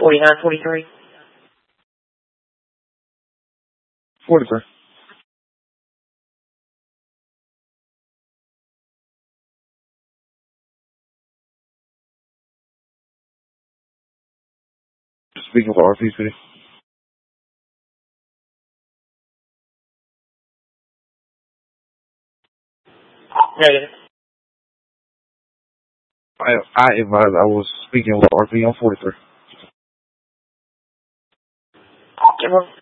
4923. 43. Speaking for RP City. Negative. I advise I was speaking with RP on 43. Give her